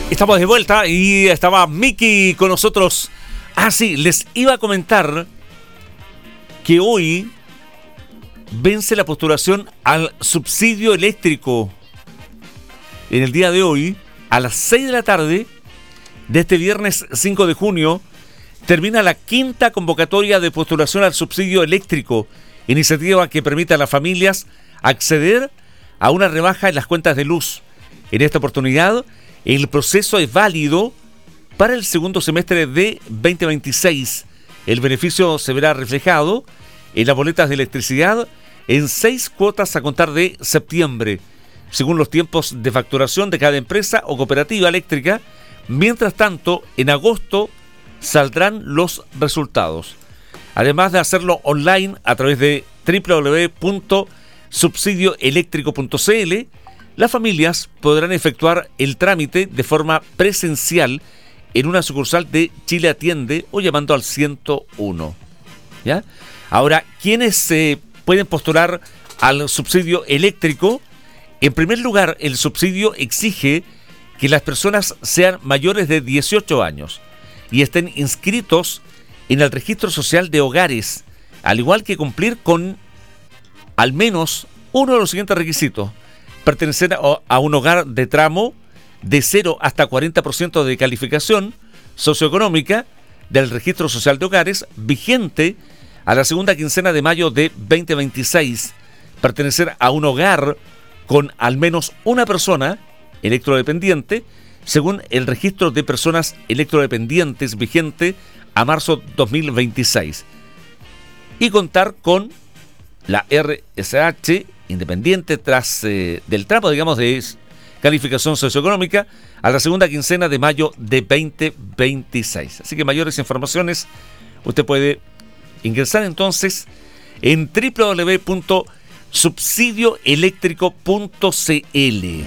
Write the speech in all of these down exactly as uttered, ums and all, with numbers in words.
Estamos de vuelta y estaba Miki con nosotros. Ah, sí, les iba a comentar que hoy vence la postulación al subsidio eléctrico. En el día de hoy, a las seis de la tarde de este viernes cinco de junio, termina la quinta convocatoria de postulación al subsidio eléctrico, iniciativa que permite a las familias acceder a una rebaja en las cuentas de luz. En esta oportunidad, el proceso es válido para el segundo semestre de veinte veintiséis. El beneficio se verá reflejado en las boletas de electricidad en seis cuotas a contar de septiembre, según los tiempos de facturación de cada empresa o cooperativa eléctrica. Mientras tanto, en agosto saldrán los resultados. Además de hacerlo online a través de doble u doble u doble u punto subsidio eléctrico punto c l, las familias podrán efectuar el trámite de forma presencial en una sucursal de Chile Atiende o llamando al ciento uno. ¿Ya? Ahora, ¿quiénes se eh, pueden postular al subsidio eléctrico? En primer lugar, el subsidio exige que las personas sean mayores de dieciocho años y estén inscritos en el registro social de hogares, al igual que cumplir con al menos uno de los siguientes requisitos: pertenecer a, a un hogar de tramo de cero hasta cuarenta por ciento de calificación socioeconómica del registro social de hogares vigente a la segunda quincena de mayo de veinte veintiséis, pertenecer a un hogar con al menos una persona electrodependiente según el registro de personas electrodependientes vigente a marzo dos mil veintiséis, y contar con la R S H independiente tras eh, del tramo, digamos, de calificación socioeconómica a la segunda quincena de mayo de veinte veintiséis. Así que mayores informaciones usted puede ingresar entonces en doble u doble u doble u punto subsidio eléctrico punto c l.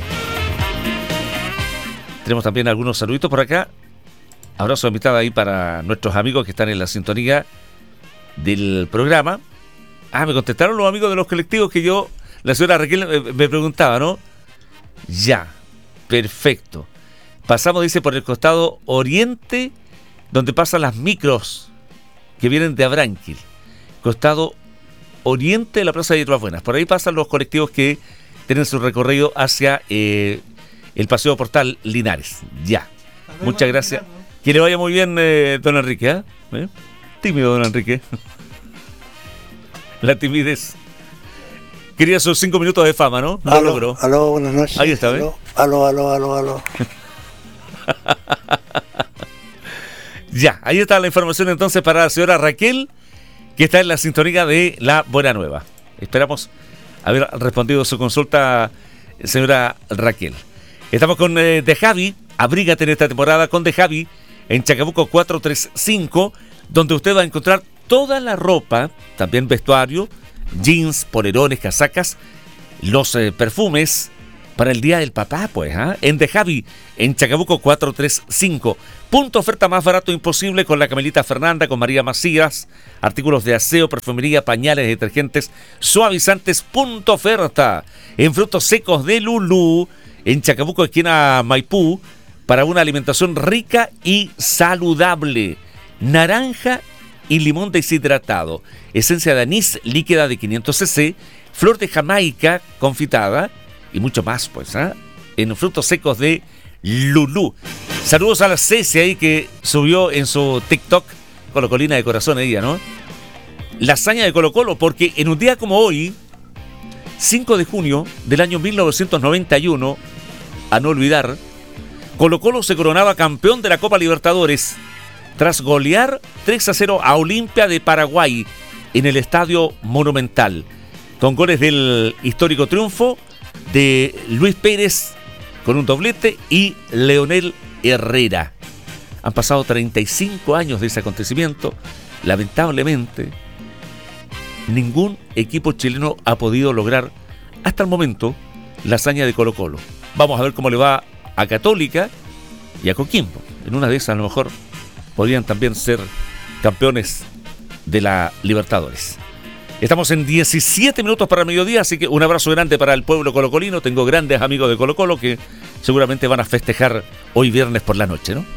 Tenemos también algunos saluditos por acá. Abrazo de amistad ahí para nuestros amigos que están en la sintonía del programa. Ah, me contestaron los amigos de los colectivos que yo, la señora Raquel me, me preguntaba, ¿no? Ya, perfecto. Pasamos, dice, por el costado oriente, donde pasan las micros que vienen de Abranquil. Costado oriente de la Plaza de Hierbas Buenas. Por ahí pasan los colectivos que tienen su recorrido hacia eh, el Paseo Portal Linares. Ya. Muchas gracias. Que le vaya muy bien, eh, don Enrique. ¿eh? ¿Eh? Tímido, don Enrique. La timidez. Quería sus cinco minutos de fama, ¿no? No aló, lo logró. Aló, buenas noches. Ahí está, ¿eh? Aló, aló, aló, aló. Ya, ahí está la información entonces para la señora Raquel, que está en la sintonía de La Buena Nueva. Esperamos haber respondido su consulta, señora Raquel. Estamos con eh, De Javi. Abrígate en esta temporada con De Javi en Chacabuco cuatrocientos treinta y cinco, donde usted va a encontrar toda la ropa, también vestuario, jeans, polerones, casacas, los eh, perfumes para el Día del Papá, pues, ¿eh? En De Javi, en Chacabuco cuatrocientos treinta y cinco. Punto oferta más barato imposible con la Camelita Fernanda, con María Macías, artículos de aseo, perfumería, pañales, detergentes, suavizantes. Punto oferta en frutos secos de Lulú, en Chacabuco, esquina Maipú, para una alimentación rica y saludable. Naranja y limón deshidratado, esencia de anís líquida de quinientos centilitros, flor de Jamaica confitada y mucho más, pues, ¿eh? En frutos secos de Lulú. Saludos a la Ceci ahí que subió en su TikTok, Colocolina de corazón ella, ¿no? La hazaña de Colo Colo, porque en un día como hoy, cinco de junio del año mil novecientos noventa y uno, a no olvidar, Colo Colo se coronaba campeón de la Copa Libertadores tras golear tres a cero a Olimpia de Paraguay en el Estadio Monumental, con goles del histórico triunfo de Luis Pérez con un doblete y Leonel Herrera. Han pasado treinta y cinco años de ese acontecimiento. Lamentablemente, ningún equipo chileno ha podido lograr hasta el momento la hazaña de Colo Colo. Vamos a ver cómo le va a Católica y a Coquimbo. En una de esas a lo mejor podrían también ser campeones de la Libertadores. Estamos en diecisiete minutos para el mediodía, así que un abrazo grande para el pueblo colocolino. Tengo grandes amigos de Colo Colo que seguramente van a festejar hoy viernes por la noche, ¿no?